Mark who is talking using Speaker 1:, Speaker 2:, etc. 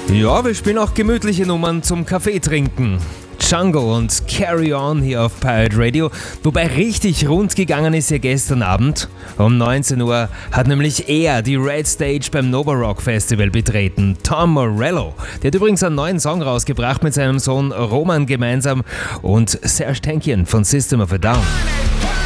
Speaker 1: Ja, wir spielen auch gemütliche Nummern zum Kaffee trinken. Jungle und Carry On hier auf Pirate Radio. Wobei richtig rund gegangen ist ja gestern Abend. Um 19 Uhr hat nämlich er die Red Stage beim Nova Rock Festival betreten. Tom Morello. Der hat übrigens einen neuen Song rausgebracht mit seinem Sohn Roman gemeinsam und Serj Tankian von System of a Down.